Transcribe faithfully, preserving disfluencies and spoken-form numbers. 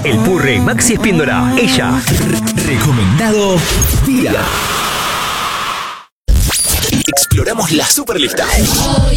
El Purre Maxi Espíndola. Ella. Recomendado día. Exploramos la superlista.